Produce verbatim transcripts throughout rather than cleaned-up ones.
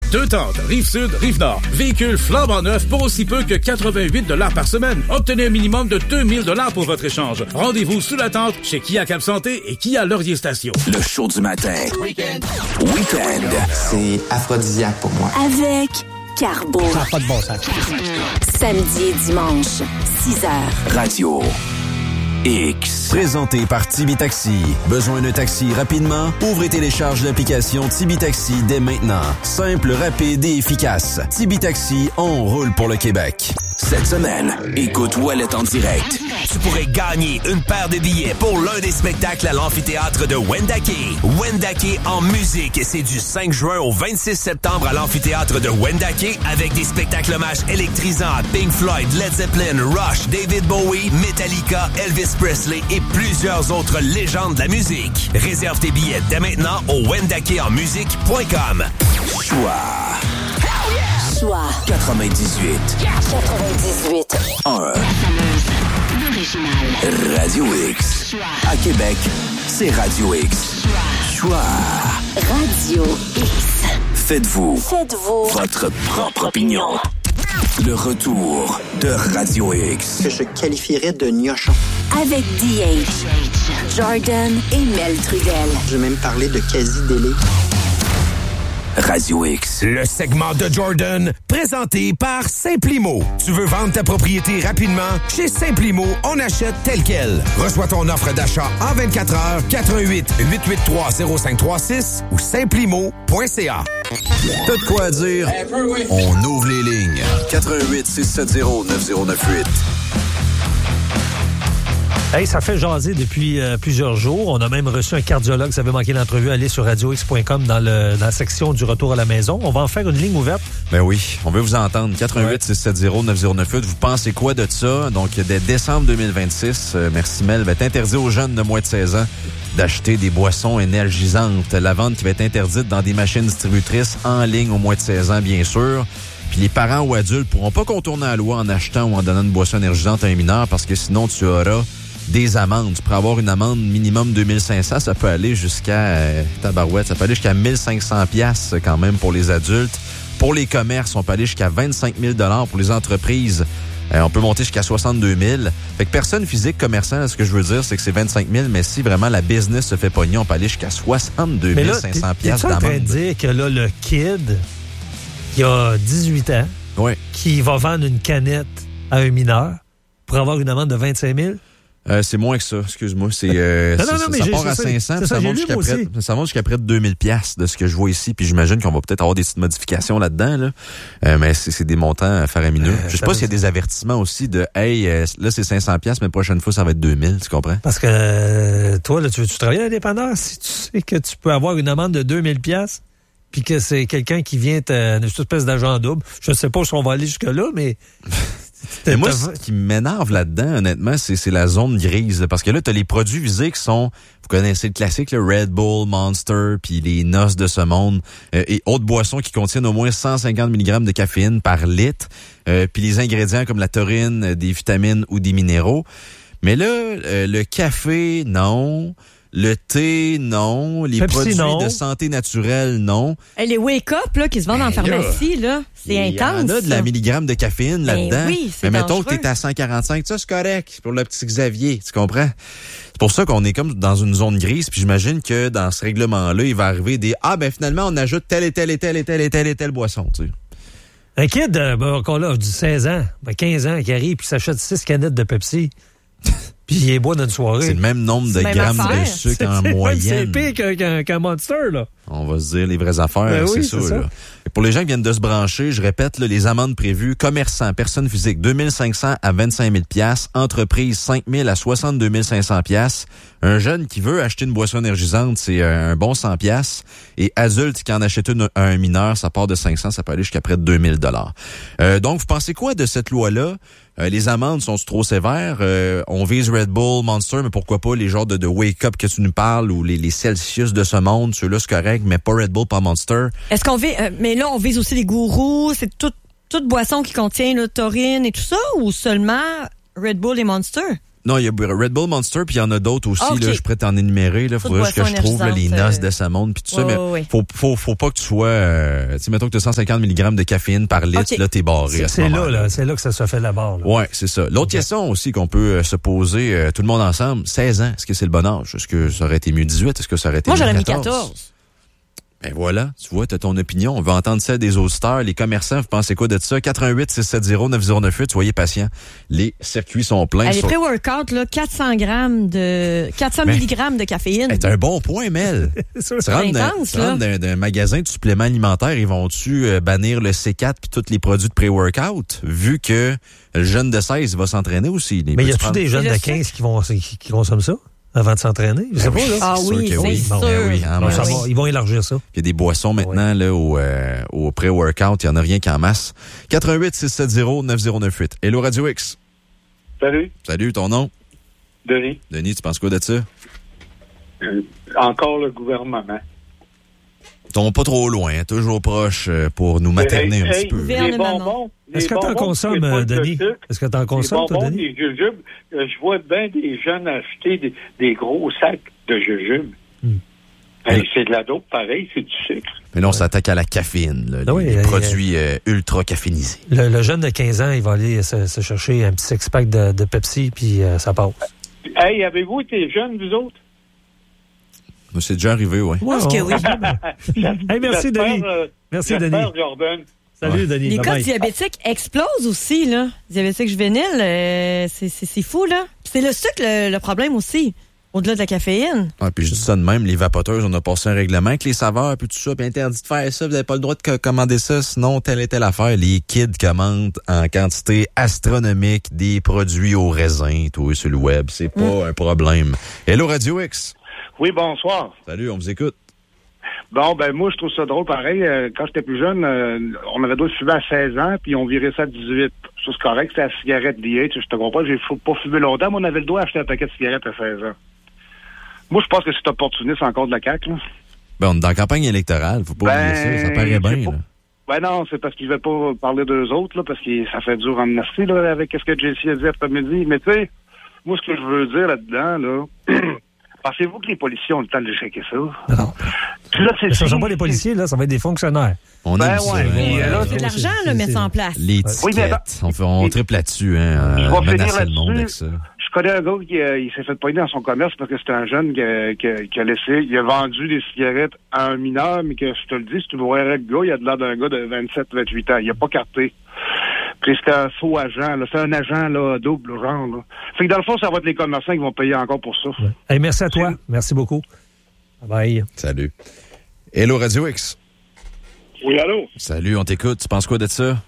Deux tentes, Rive-Sud, Rive-Nord. Véhicule flambant neuf pour aussi peu que quatre-vingt-huit dollars par semaine. Obtenez un minimum de deux mille dollars pour votre échange. Rendez-vous sous la tente chez Kia Cap-Santé et Kia Laurier Station. Le show du matin. Week-end. Week-end. C'est aphrodisiaque pour moi. Avec Carbo. Ça n'a pas de bon sens. Samedi et dimanche, six heures. Radio X. Présenté par Tibi Taxi. Besoin d'un taxi rapidement? Ouvre et télécharge l'application Tibi Taxi dès maintenant. Simple, rapide et efficace. Tibi Taxi, on roule pour le Québec. Cette semaine, écoute Ouellet en direct. Tu pourrais gagner une paire de billets pour l'un des spectacles à l'amphithéâtre de Wendake. Wendake en musique, c'est du cinq juin au vingt-six septembre à l'amphithéâtre de Wendake avec des spectacles hommages électrisants à Pink Floyd, Led Zeppelin, Rush, David Bowie, Metallica, Elvis Presley et plusieurs autres légendes de la musique. Réserve tes billets dès maintenant au wendake en musique point com. Choix. Choix. quatre-vingt-dix-huit. quatre-vingt-dix-huit. un. Radio X. À Québec, c'est Radio X. Choix. Radio X. Faites-vous. Faites-vous. Votre propre opinion. Le retour de Radio X. Que je qualifierais de gnochon. Avec D H, Jordan et Mel Trudel. Je vais même parler de quasi-délai. Radio X. Le segment de Jordan, présenté par Simplimo. Tu veux vendre ta propriété rapidement? Chez Simplimo, on achète tel quel. Reçois ton offre d'achat en vingt-quatre heures, quatre un huit, huit huit trois, zéro cinq trois six ou simplimo point c a. T'as de quoi à dire? On ouvre les lignes. quatre un huit, six sept zéro, neuf zéro neuf huit. Hey, ça fait jaser depuis euh, plusieurs jours. On a même reçu un cardiologue. Ça avait manqué l'entrevue. Allez sur radio x point com dans, le, dans la section du retour à la maison. On va en faire une ligne ouverte. Ben oui, on veut vous entendre. quatre un huit, six sept zéro, neuf zéro neuf huit. Vous pensez quoi de ça? Donc, dès décembre deux mille vingt-six, euh, merci Mel, va être interdit aux jeunes de moins de seize ans d'acheter des boissons énergisantes. La vente qui va être interdite dans des machines distributrices en ligne aux moins de seize ans, bien sûr. Puis les parents ou adultes pourront pas contourner la loi en achetant ou en donnant une boisson énergisante à un mineur parce que sinon, tu auras des amendes. Tu pourrais avoir une amende minimum deux mille cinq cents. Ça peut aller jusqu'à... Euh, tabarouette, ça peut aller jusqu'à mille cinq cents piastres quand même pour les adultes. Pour les commerces, on peut aller jusqu'à vingt-cinq mille dollars. Pour les entreprises, euh, on peut monter jusqu'à soixante-deux mille. Fait que personne physique, commerçant, ce que je veux dire, c'est que c'est vingt-cinq mille, mais si vraiment la business se fait pogner, on peut aller jusqu'à soixante-deux mille cinq cents piastres d'amende. Mais là, t'es en train de dire que là, le kid qui a dix-huit ans, oui, qui va vendre une canette à un mineur pour avoir une amende de vingt-cinq mille? Euh, c'est moins que ça, excuse-moi. C'est, euh, non, non, non, ça, mais ça j'ai, part c'est à ça, cinq cents, c'est ça, ça, monte jusqu'à près, ça monte jusqu'à près de deux mille piastres de ce que je vois ici. Puis j'imagine qu'on va peut-être avoir des petites modifications là-dedans, là. Euh, mais c'est, c'est des montants faramineux. Euh, je sais pas s'il y a des avertissements aussi de, hey, euh, là c'est cinq cents piastres, mais la prochaine fois ça va être deux mille, tu comprends? Parce que euh, toi, là, tu veux-tu travailler à l'indépendant si tu sais que tu peux avoir une amende de deux mille piastres puis que c'est quelqu'un qui vient te, une espèce d'agent double. Je sais pas si on va aller jusque-là, mais... Mais moi, ce qui m'énerve là-dedans, honnêtement, c'est, c'est la zone grise. Là, parce que là, t'as les produits visés qui sont, vous connaissez le classique, le Red Bull, Monster, puis les Nos de ce monde, euh, et autres boissons qui contiennent au moins cent cinquante milligrammes de caféine par litre, euh, puis les ingrédients comme la taurine, des vitamines ou des minéraux. Mais là, euh, le café, non. Le thé, non. Les Pepsi, produits non. de santé naturelle, non. Hey, les wake-up là, qui se vendent ben en pharmacie, là, c'est il intense. Il y en a de la milligramme de caféine ben là-dedans. Oui, c'est mais dangereux. mettons que t'es à cent quarante-cinq, ça c'est correct pour le petit Xavier, tu comprends? C'est pour ça qu'on est comme dans une zone grise, puis j'imagine que dans ce règlement-là, il va arriver des « Ah, ben finalement, on ajoute telle et telle et telle et telle et telle et telle boisson, tu sais. » Un kid, euh, ben, qu'on a du seize ans, ben quinze ans, qui arrive puis s'achète six canettes de Pepsi. Puis il les boit dans une soirée. C'est le même nombre de grammes de sucre c'est, en c'est moyenne. C'est pire qu'un, qu'un, qu'un Monster, là. On va se dire les vraies affaires, ben c'est, oui, ça, c'est ça. Là. Pour les gens qui viennent de se brancher, je répète, là, les amendes prévues, commerçants, personnes physiques, deux mille cinq cents à vingt-cinq mille piastres, entreprise, cinq mille à soixante-deux mille cinq cents piastres. Un jeune qui veut acheter une boisson énergisante, c'est un bon cent piastres. Et adulte qui en achète une à un mineur, ça part de cinq cents, ça peut aller jusqu'à près de deux mille dollars. Euh, donc, vous pensez quoi de cette loi-là? Euh, les amendes sont trop sévères. Euh, on vise Red Bull, Monster, mais pourquoi pas les genres de, de wake-up que tu nous parles ou les, les Celsius de ce monde, ceux-là c'est correct, mais pas Red Bull, pas Monster. Est-ce qu'on vise, euh, mais là on vise aussi les gourous, c'est toute toute boisson qui contient le taurine et tout ça, ou seulement Red Bull et Monster? Non, il y a Red Bull Monster, puis il y en a d'autres aussi. Okay. Là, je pourrais t'en énumérer. Il faudrait que je trouve là, les noces de sa montre, puis tout ouais, ça. Mais ouais. faut, faut, faut pas que tu sois... Euh, tu sais, mettons que tu as cent cinquante milligrammes de caféine par litre, okay. Là, t'es barré. C'est, c'est là, là, c'est là que ça se fait la barre. Là. Ouais, c'est ça. L'autre okay. question aussi qu'on peut euh, se poser, euh, tout le monde ensemble, seize ans, est-ce que c'est le bon âge? Est-ce que ça aurait été mieux dix-huit? Est-ce que ça aurait été Moi, mieux j'aurais quatorze? mis quatorze. Ben voilà, tu vois, t'as ton opinion. On veut entendre ça des auditeurs, les commerçants. Vous pensez quoi de ça? quatre un huit six sept zéro neuf zéro neuf huit. Soyez patients. Les circuits sont pleins. Les sur... pré-workout, là, quatre cents grammes de, quatre cents milligrammes de caféine. C'est un bon point, Mel. tu rentres dans, d'un, d'un magasin de suppléments alimentaires, ils vont-tu euh, bannir le C quatre puis tous les produits de pré-workout? Vu que le jeune de seize va s'entraîner aussi. Mais y a-tu prendre... des jeunes de quinze qui vont, qui, qui consomment ça? Avant de s'entraîner? Je sais ben pas, là. Ah oui, c'est oui. sûr. Bon, ben oui, hein, bon, ça va, ils vont élargir ça. Il y a des boissons maintenant, oui. là, au, euh, au pré-workout. Il n'y en a rien qu'en masse. quatre un huit six sept zéro neuf zéro neuf huit. Hello Radio X. Salut. Salut, ton nom? Denis. Denis, tu penses quoi de ça? Euh, encore le gouvernement. Tombe pas trop loin, toujours proche pour nous materner hey, un hey, petit peu. Les bonbons, les Est-ce que tu en consommes, euh, Denis? Est-ce que tu en consommes, les bonbons, toi, Denis? Les jujubes, euh, je vois bien des jeunes acheter des, des gros sacs de jujubes. Hmm. Ben, oui. C'est de la dope, pareil, c'est du sucre. Mais là, on s'attaque à la caféine, là, les, oui, les euh, produits euh, ultra caféinisés. Le, le jeune de quinze ans, il va aller se, se chercher un petit six-pack de, de Pepsi, puis euh, ça passe. Hey, avez-vous été jeunes, vous autres? C'est déjà arrivé, oui. Je pense que oui. Hey, merci, Denis. Euh, merci, Denis. Jordan. Salut, ouais. Denis. Les bye cas bye. diabétiques explosent aussi, là. Diabétique juvénile, euh, c'est, c'est, c'est fou, là. C'est le sucre, le, le problème aussi, au-delà de la caféine. Ah, puis je dis ça de même, les vapoteuses, on a passé un règlement avec les saveurs, puis tout ça, puis interdit de faire ça, vous n'avez pas le droit de co- commander ça, sinon telle et telle affaire. Les kids commandent en quantité astronomique des produits au raisin, tout sur le web. C'est pas mm. un problème. Hello, Radio X. Oui, bonsoir. Salut, on vous écoute. Bon, ben moi, je trouve ça drôle. Pareil, euh, quand j'étais plus jeune, euh, on avait le droit de fumer à seize ans, puis on virait ça à dix-huit. Ça, c'est correct, c'est la cigarette D H. Je te comprends, j'ai pas fumé longtemps, mais on avait le droit d'acheter un paquet de cigarettes à seize ans. Moi, je pense que c'est opportuniste encore de la C A Q, là. Ben, on est dans la campagne électorale, faut pas ben, oublier ça, ça paraît bien, pas... là. Ben non, c'est parce qu'ils veulent pas parler d'eux autres, là, parce que ça fait dur en merci, là, avec ce que J C a dit après-midi. Mais tu sais, moi, ce que je veux dire là-dedans, là... Pensez-vous que les policiers ont le temps de checker ça? Non. Là, c'est ça ne sont pas des policiers, là, ça va être des fonctionnaires. On ben aime ouais, ça. Mais, euh, là, c'est de l'argent, là, mettre ça en place. Les tickets. Oui, mais, on, fait, on triple là-dessus, hein. Je vais finir le monde avec ça. Je connais un gars qui euh, il s'est fait poigner dans son commerce parce que c'était un jeune qui a, qui, a, qui a laissé, il a vendu des cigarettes à un mineur, mais que je te le dis, si tu voyais le gars, il a de l'air d'un gars de vingt-sept vingt-huit ans. Il a pas carté. Puis c'était un faux agent, là. C'est un agent, là, double, genre, là. Fait que dans le fond, ça va être les commerçants qui vont payer encore pour ça. Ouais. Hey, merci à toi. Merci beaucoup. Bye. Salut. Hello, Radio X. Oui, allô? Salut, on t'écoute. Tu penses quoi de ça?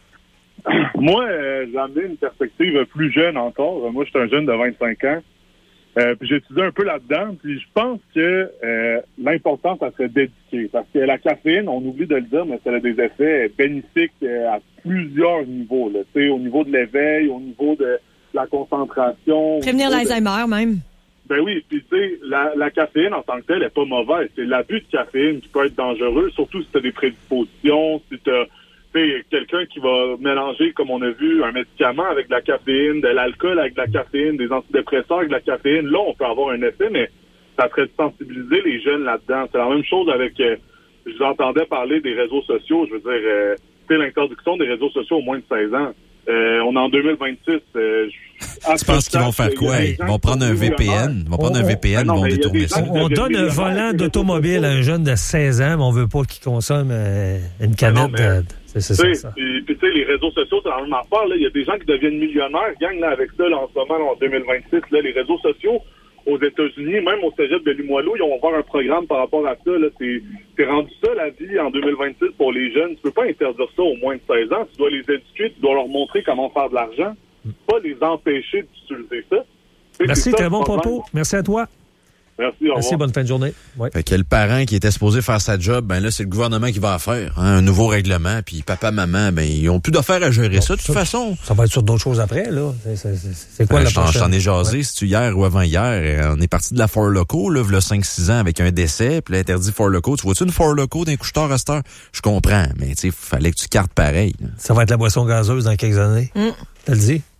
Moi, euh, j'ai amené une perspective plus jeune encore. Moi, je suis un jeune de vingt-cinq ans. Euh, puis j'ai étudié un peu là-dedans. Puis je pense que euh, l'important, ça serait d'éduquer. Parce que la caféine, on oublie de le dire, mais ça a des effets bénéfiques euh, à plusieurs niveaux. Là. Au niveau de l'éveil, au niveau de la concentration. Prévenir l'Alzheimer, de... même. Ben oui, puis tu sais, la, la caféine en tant que telle n'est pas mauvaise. C'est l'abus de caféine qui peut être dangereux, surtout si tu as des prédispositions, si tu as quelqu'un qui va mélanger, comme on a vu, un médicament avec de la caféine, de l'alcool avec de la caféine, des antidépresseurs avec de la caféine. Là, on peut avoir un effet, mais ça serait de sensibiliser les jeunes là-dedans. C'est la même chose avec, euh, je vous entendais parler des réseaux sociaux, je veux dire, euh, tu sais, l'introduction des réseaux sociaux au moins de seize ans. Euh, on est en deux mille vingt-six. Euh, tu penses qu'ils vont faire quoi? Ils vont prendre un V P N? Ils vont prendre un V P N, ils vont détourner ça. On, on donne un volant d'automobile à un jeune de seize ans, mais on veut pas qu'il consomme euh, une canette de... C'est, c'est ça, ça. Puis, puis tu sais, les réseaux sociaux, c'est la même affaire. Il y a des gens qui deviennent millionnaires, gagnent là, avec ça là, en ce moment, en deux mille vingt-six. Là, les réseaux sociaux, aux États-Unis, même au cégep de Limoilou, ils vont avoir un programme par rapport à ça. Là. C'est, c'est rendu ça, la vie, en deux mille vingt-six, pour les jeunes. Tu peux pas interdire ça aux moins de seize ans. Tu dois les éduquer, tu dois leur montrer comment faire de l'argent. Pas les empêcher d'utiliser ça. C'est Merci, très bon propos. Merci à toi. Merci, au revoir. Merci, bonne fin de journée. Ouais. Fait que le parent qui était supposé faire sa job, ben là, c'est le gouvernement qui va en faire. Hein, un nouveau règlement, puis papa, maman, ben ils ont plus d'affaires à gérer bon, ça, de toute façon. Ça va être sur d'autres choses après, là. C'est, c'est, c'est quoi ben, la je t'en, prochaine? Je t'en ai jasé, ouais. Si tu hier ou avant-hier, on est parti de la Four Loko, là, il y a cinq six ans, avec un décès, puis l'interdit Four Loko. Tu vois-tu une Four Loko d'un couche-tard à cette heure? Je comprends, mais tu sais, fallait que tu cartes pareil. Là. Ça va être la boisson gazeuse dans quelques années. Mm. T'as le dit?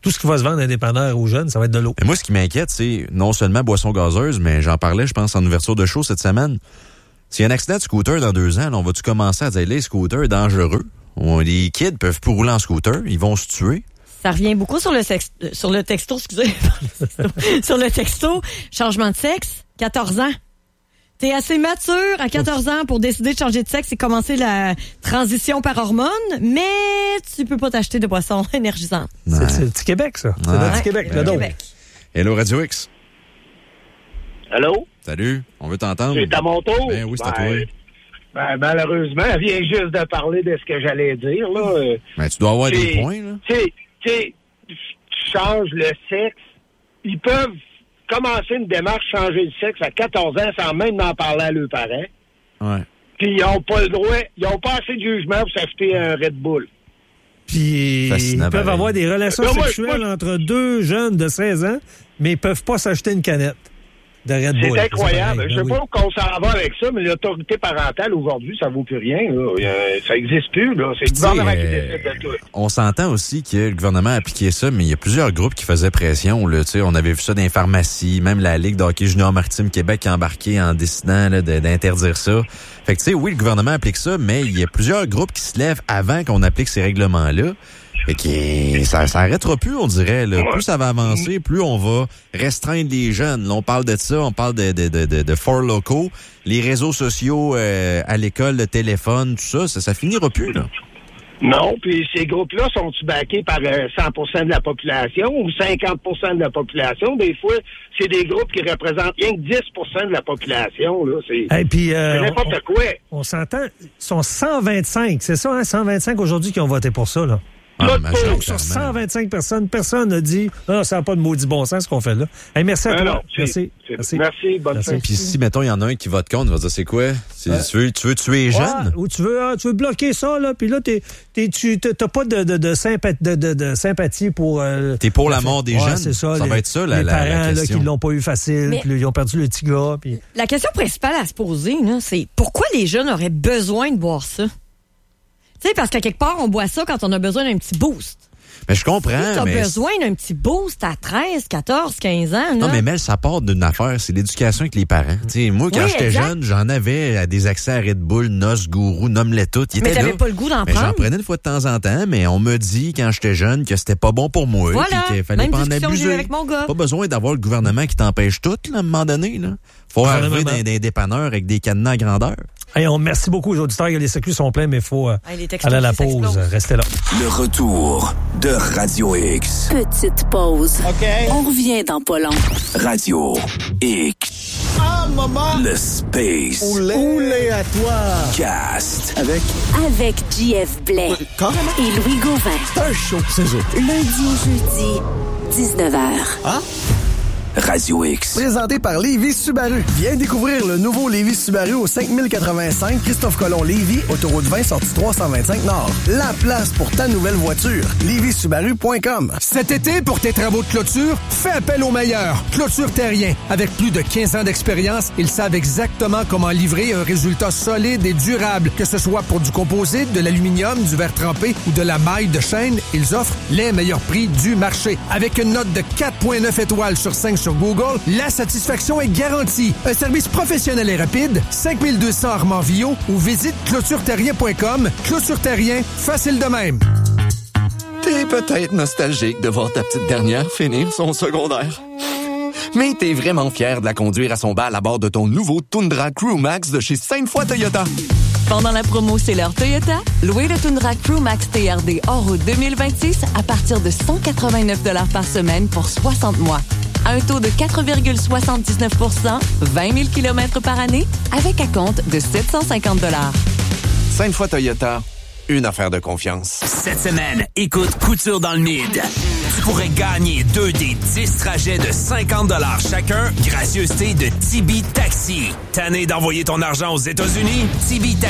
tout ce qui va se vendre indépendant aux jeunes, ça va être de l'eau. Mais moi, ce qui m'inquiète, c'est non seulement boissons gazeuses, mais j'en parlais, je pense, en ouverture de show cette semaine. S'il y a un accident de scooter dans deux ans, là, on va-tu commencer à dire les scooters dangereux? On, les kids peuvent plus rouler en scooter, ils vont se tuer. Ça revient beaucoup sur le, sex... sur le texto, excusez. sur le texto, changement de sexe, quatorze ans. T'es assez mature à quatorze ans pour décider de changer de sexe et commencer la transition par hormones, mais tu peux pas t'acheter de boissons énergisantes. Ouais. C'est, c'est le petit Québec, ça. C'est ouais. le petit Québec, le Québec. Hello, Radio X. Allô? Salut, on veut t'entendre. C'est à mon tour? Ben oui, c'est à ben, toi. Ben, malheureusement, elle vient juste de parler de ce que j'allais dire, là. Ben, tu dois avoir des points, là. Tu sais, tu changes le sexe. Ils peuvent commencer une démarche changer de sexe à quatorze ans sans même en parler à leurs parents. Ouais. Puis ils n'ont pas le droit, ils n'ont pas assez de jugement pour s'acheter un Red Bull. Puis Fascinant, ils peuvent pareil. avoir des relations non, moi, sexuelles moi, entre deux jeunes de seize ans, mais ils peuvent pas s'acheter une canette de Red Bull. C'est incroyable. C'est Je sais ben pas oui. où on s'en va avec ça, mais l'autorité parentale, aujourd'hui, ça vaut plus rien. Là. Euh, ça n'existe plus. Là. C'est le gouvernement qui euh, décide de tout. On s'entend aussi que le gouvernement a appliqué ça, mais il y a plusieurs groupes qui faisaient pression. Là, on avait vu ça dans les pharmacies, même la Ligue de hockey junior maritime Québec qui a embarqué en décidant là, de, d'interdire ça. Fait que tu sais, oui, le gouvernement applique ça, mais il y a plusieurs groupes qui se lèvent avant qu'on applique ces règlements-là. Fait que ça s'arrêtera plus, on dirait. Là. Plus ça va avancer, plus on va restreindre les jeunes. Là, on parle de ça, on parle de de de de, de four locaux, les réseaux sociaux euh, à l'école, le téléphone, tout ça, ça, ça finira plus là. Non, puis ces groupes-là sont-ils backés par euh, cent pour cent de la population ou cinquante pour cent de la population? Des fois, c'est des groupes qui représentent rien que dix pour cent de la population. Là. C'est, Et puis, euh, c'est n'importe on, quoi. On s'entend, ils sont cent vingt-cinq, c'est ça, hein? cent vingt-cinq aujourd'hui qui ont voté pour ça, là. Ah, Donc, sur cent vingt-cinq personnes, personne n'a dit « Non, ça n'a pas de maudit bon sens ce qu'on fait là. » Hey, merci à non, toi. non, merci. C'est, merci. Merci, bonne merci. fin. Puis si, mettons, il y en a un qui vote contre, il va dire, c'est quoi? C'est, Ouais. tu, veux, tu veux tuer les jeunes? Ouais, ou tu veux, ah, tu veux bloquer ça, là, puis là, t'es, t'es, tu n'as pas de, de, de, sympathie, de, de, de sympathie pour... Euh, T'es pour la mort des ouais, jeunes? C'est ça, ça les, va être ça, la, les la, parents la là, question. qui l'ont pas eu facile, Mais- puis ils ont perdu le petit gars, puis... La question principale à se poser, là, c'est pourquoi les jeunes auraient besoin de boire ça? Tu sais, parce qu'à quelque part, on boit ça quand on a besoin d'un petit boost. Mais je comprends, Si t'as mais... besoin d'un petit boost à treize, quatorze, quinze ans, là. Non, mais Mel, ça part d'une affaire, c'est l'éducation avec les parents. T'sais, moi, quand Oui, j'étais exact. jeune, j'en avais à des accès à Red Bull, Nos, Gourou, nomme-les toutes. Ils Mais étaient t'avais là. pas le goût d'en Mais prendre. j'en prenais une fois de temps en temps, mais on me dit, quand j'étais jeune, que c'était pas bon pour moi. Voilà, puis qu'il fallait même pas en discussion que j'ai eue abuser. avec mon gars. Pas besoin d'avoir le gouvernement qui t'empêche tout, là, à un moment donné, là. Faut Ah, arriver vraiment. dans des dépanneurs avec des cadenas à grandeur. Hey, on, merci beaucoup aux auditeurs. Les circuits sont pleins, mais il faut euh, Hey, les textos aller à la qui pause. s'explosent. Restez là. Le retour de Radio X. Petite pause. OK. On revient dans pas long. Radio X. Ah, maman! Le Space Oulé à toi! Cast. Avec Avec J F Blais Carrément. et Louis Gauvin. C'est un show, c'est ça. Lundi au jeudi, dix-neuf heures. Ah? Radio X. Présenté par Lévis Subaru. Viens découvrir le nouveau Lévis Subaru au cinq mille quatre-vingt-cinq Christophe Colomb Lévis, autoroute vingt, sortie trois cent vingt-cinq Nord. La place pour ta nouvelle voiture. Lévis Subaru point com. Cet été, pour tes travaux de clôture, fais appel aux meilleurs. Clôture Terrien. Avec plus de quinze ans d'expérience, ils savent exactement comment livrer un résultat solide et durable. Que ce soit pour du composite, de l'aluminium, du verre trempé ou de la maille de chaîne, ils offrent les meilleurs prix du marché. Avec une note de quatre virgule neuf étoiles sur cinq sur Google, la satisfaction est garantie. Un service professionnel et rapide, cinq mille deux cents Armand-Villot ou visite clôture terrien point com. Clôture Terrien, facile de même. T'es peut-être nostalgique de voir ta petite dernière finir son secondaire. Mais t'es vraiment fier de la conduire à son bal à bord de ton nouveau Tundra Crew Max de chez Sainte-Foy Toyota. Pendant la promo C'est l'heure Toyota, louez le Tundra Crew Max T R D hors route deux mille vingt-six à partir de cent quatre-vingt-neuf dollars par semaine pour soixante mois. À un taux de quatre virgule soixante-dix-neuf pour cent, vingt mille kilomètres par année, avec un compte de sept cent cinquante dollars. Sainte-Foy Toyota, une affaire de confiance. Cette semaine, écoute Couture dans le Mid. Tu pourrais gagner deux des dix trajets de cinquante dollars chacun, gracieuseté de Tibi Taxi. Tanné d'envoyer ton argent aux États-Unis? Tibi Taxi